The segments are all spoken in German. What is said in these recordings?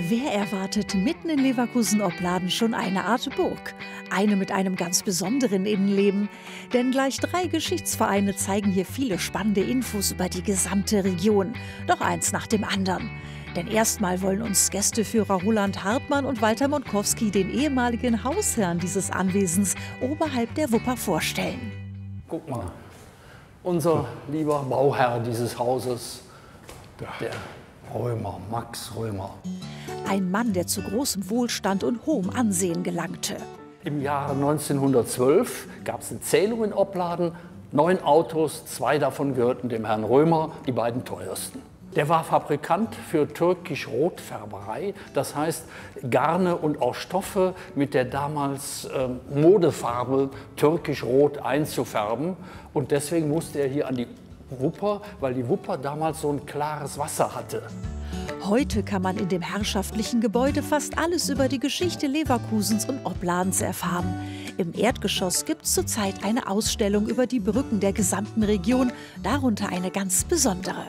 Wer erwartet mitten in Leverkusen-Opladen schon eine Art Burg? Eine mit einem ganz besonderen Innenleben. Denn gleich 3 Geschichtsvereine zeigen hier viele spannende Infos über die gesamte Region. Doch eins nach dem anderen. Denn erstmal wollen uns Gästeführer Roland Hartmann und Walter Monkowski den ehemaligen Hausherrn dieses Anwesens oberhalb der Wupper vorstellen. Guck mal, unser lieber Bauherr dieses Hauses, der Römer, Max Römer. Ein Mann, der zu großem Wohlstand und hohem Ansehen gelangte. Im Jahre 1912 gab es eine Zählung in Opladen, 9 Autos, 2 davon gehörten dem Herrn Römer, die beiden teuersten. Der war Fabrikant für türkisch-Rotfärberei, das heißt Garne und auch Stoffe mit der damals Modefarbe türkisch-rot einzufärben. Und deswegen musste er hier an die Wupper, weil die Wupper damals so ein klares Wasser hatte. Heute kann man in dem herrschaftlichen Gebäude fast alles über die Geschichte Leverkusens und Opladens erfahren. Im Erdgeschoss gibt es zurzeit eine Ausstellung über die Brücken der gesamten Region, darunter eine ganz besondere.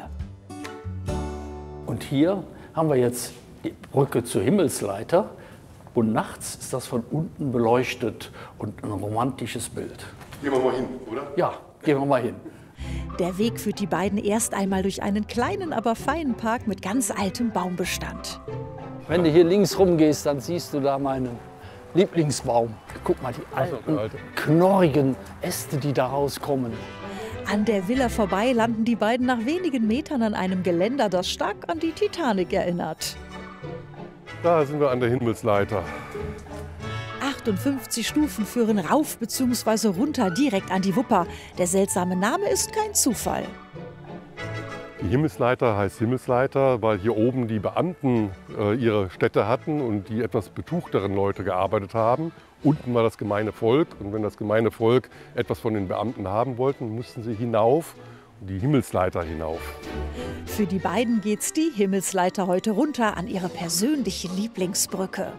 Und hier haben wir jetzt die Brücke zur Himmelsleiter und nachts ist das von unten beleuchtet und ein romantisches Bild. Gehen wir mal hin, oder? Ja, gehen wir mal hin. Der Weg führt die beiden erst einmal durch einen kleinen, aber feinen Park mit ganz altem Baumbestand. Wenn du hier links rumgehst, dann siehst du da meinen Lieblingsbaum. Guck mal, die alten, knorrigen Äste, die da rauskommen. An der Villa vorbei landen die beiden nach wenigen Metern an einem Geländer, das stark an die Titanic erinnert. Da sind wir an der Himmelsleiter. 58 Stufen führen rauf bzw. runter direkt an die Wupper. Der seltsame Name ist kein Zufall. Die Himmelsleiter heißt Himmelsleiter, weil hier oben die Beamten ihre Stätte hatten und die etwas betuchteren Leute gearbeitet haben. Unten war das gemeine Volk und wenn das gemeine Volk etwas von den Beamten haben wollten, mussten sie hinauf, die Himmelsleiter hinauf. Für die beiden geht's die Himmelsleiter heute runter an ihre persönliche Lieblingsbrücke.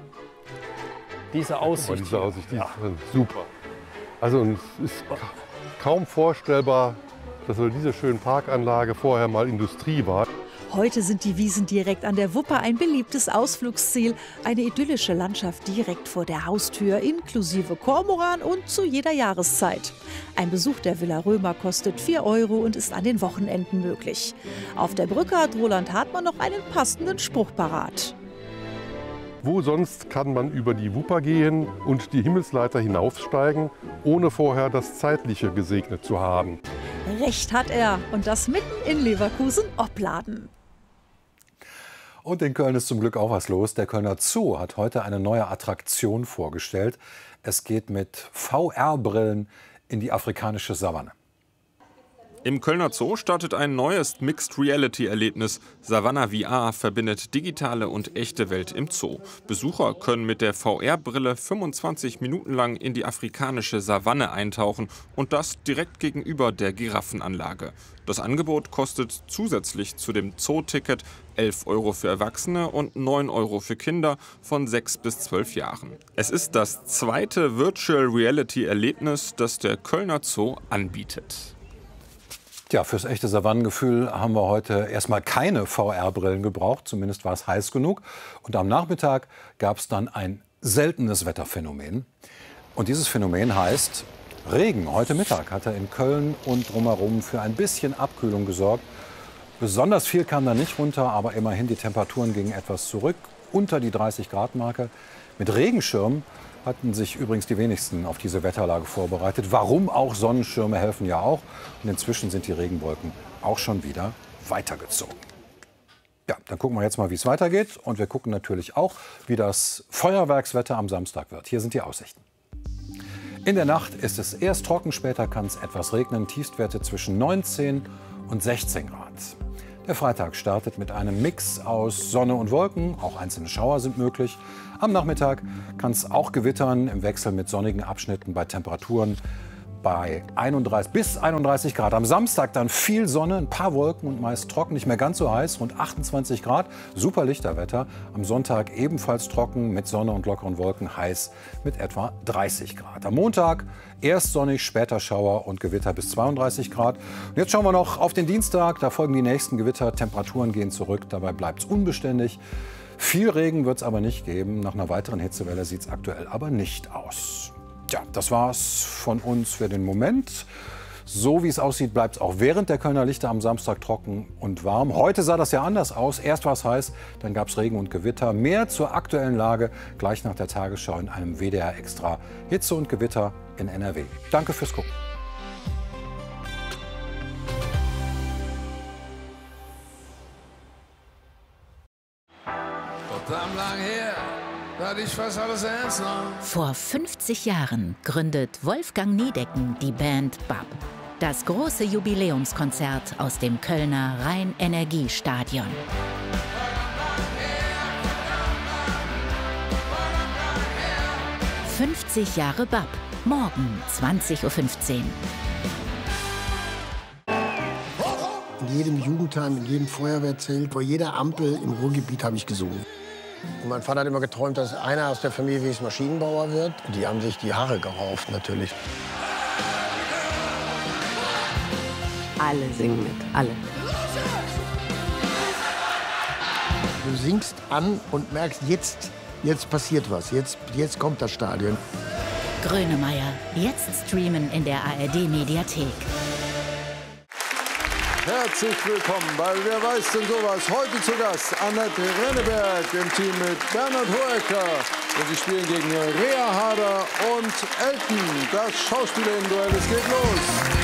Diese Aussicht, Diese Aussicht, die ist super. Also es ist kaum vorstellbar, dass diese schöne Parkanlage vorher mal Industrie war. Heute sind die Wiesen direkt an der Wupper ein beliebtes Ausflugsziel. Eine idyllische Landschaft direkt vor der Haustür, inklusive Kormoran und zu jeder Jahreszeit. Ein Besuch der Villa Römer kostet 4 € und ist an den Wochenenden möglich. Auf der Brücke hat Roland Hartmann noch einen passenden Spruch parat. Wo sonst kann man über die Wupper gehen und die Himmelsleiter hinaufsteigen, ohne vorher das Zeitliche gesegnet zu haben? Recht hat er. Und das mitten in Leverkusen-Opladen. Und in Köln ist zum Glück auch was los. Der Kölner Zoo hat heute eine neue Attraktion vorgestellt. Es geht mit VR-Brillen in die afrikanische Savanne. Im Kölner Zoo startet ein neues Mixed-Reality-Erlebnis. Savanna VR verbindet digitale und echte Welt im Zoo. Besucher können mit der VR-Brille 25 Minuten lang in die afrikanische Savanne eintauchen und das direkt gegenüber der Giraffenanlage. Das Angebot kostet zusätzlich zu dem Zoo-Ticket 11 € für Erwachsene und 9 € für Kinder von 6 bis 12 Jahren. Es ist das zweite Virtual-Reality-Erlebnis, das der Kölner Zoo anbietet. Ja, fürs echte Savannengefühl haben wir heute erstmal keine VR-Brillen gebraucht. Zumindest war es heiß genug. Und am Nachmittag gab es dann ein seltenes Wetterphänomen. Und dieses Phänomen heißt Regen. Heute Mittag hat er in Köln und drumherum für ein bisschen Abkühlung gesorgt. Besonders viel kam da nicht runter, aber immerhin die Temperaturen gingen etwas zurück, unter die 30-Grad-Marke. Mit Regenschirm hatten sich übrigens die wenigsten auf diese Wetterlage vorbereitet. Warum auch? Sonnenschirme helfen ja auch. Und inzwischen sind die Regenwolken auch schon wieder weitergezogen. Ja, dann gucken wir jetzt mal, wie es weitergeht. Und wir gucken natürlich auch, wie das Feuerwerkswetter am Samstag wird. Hier sind die Aussichten. In der Nacht ist es erst trocken, später kann es etwas regnen. Tiefstwerte zwischen 19 und 16 Grad. Der Freitag startet mit einem Mix aus Sonne und Wolken. Auch einzelne Schauer sind möglich. Am Nachmittag kann es auch gewittern im Wechsel mit sonnigen Abschnitten bei Temperaturen bei 31 bis 31 Grad. Am Samstag dann viel Sonne, ein paar Wolken und meist trocken, nicht mehr ganz so heiß, rund 28 Grad. Super Lichterwetter. Am Sonntag ebenfalls trocken mit Sonne und lockeren Wolken, heiß mit etwa 30 Grad. Am Montag erst sonnig, später Schauer und Gewitter bis 32 Grad. Und jetzt schauen wir noch auf den Dienstag. Da folgen die nächsten Gewitter. Temperaturen gehen zurück. Dabei bleibt es unbeständig. Viel Regen wird es aber nicht geben. Nach einer weiteren Hitzewelle sieht es aktuell aber nicht aus. Tja, das war's von uns für den Moment. So wie es aussieht, bleibt es auch während der Kölner Lichter am Samstag trocken und warm. Heute sah das ja anders aus. Erst war es heiß, dann gab es Regen und Gewitter. Mehr zur aktuellen Lage gleich nach der Tagesschau in einem WDR Extra. Hitze und Gewitter in NRW. Danke fürs Gucken. Verdammt lang her, da hatte ich fast alles ernst noch. Vor 50 Jahren gründet Wolfgang Niedecken die Band BAP. Das große Jubiläumskonzert aus dem Kölner Rhein-Energie-Stadion. 50 Jahre BAP. Morgen 20:15 Uhr. In jedem Jugendheim, in jedem Feuerwehrzelt, vor jeder Ampel im Ruhrgebiet habe ich gesungen. Und mein Vater hat immer geträumt, dass einer aus der Familie wie Maschinenbauer wird. Die haben sich die Haare gerauft, natürlich. Alle singen mit, alle. Du singst an und merkst, jetzt passiert was, jetzt kommt das Stadion. Grönemeyer, jetzt streamen in der ARD-Mediathek. Herzlich willkommen bei Wer weiß denn sowas? Heute zu Gast Annette Renneberg im Team mit Bernhard Hoeker. Und sie spielen gegen Rea Harder und Elton. Das Schauspielerinnen-Duell, es geht los.